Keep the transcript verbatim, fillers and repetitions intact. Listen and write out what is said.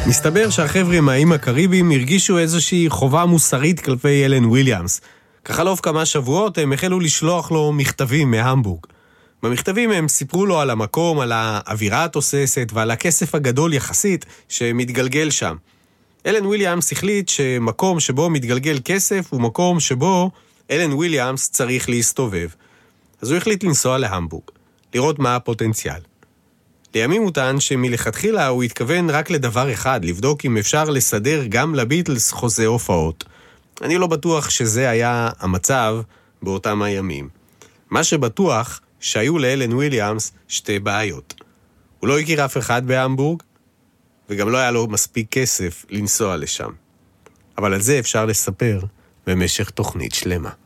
מסתבר שהחבר'ה מהאיים הקריביים הרגישו איזושהי חובה מוסרית כלפי אלן וויליאמס. כחלוף כמה שבועות הם החלו לשלוח לו מכתבים מהמבורג. במכתבים הם סיפרו לו על המקום, על האווירה התוססת ועל הכסף הגדול יחסית שמתגלגל שם. אלן וויליאמס החליט שמקום שבו מתגלגל כסף הוא מקום שבו אלן וויליאמס צריך להסתובב. אז הוא החליט לנסוע להמבורג, לראות מה הפוטנציאל. לימים הוא טען שמלכתחילה הוא התכוון רק לדבר אחד, לבדוק אם אפשר לסדר גם לביטלס חוזה הופעות. אני לא בטוח שזה היה המצב באותם הימים. מה שבטוח שהיו לאלן וויליאמס שתי בעיות. הוא לא הכיר אף אחד בהמבורג, וגם לא היה לו מספיק כסף לנסוע לשם. אבל על זה אפשר לספר במשך תוכנית שלמה.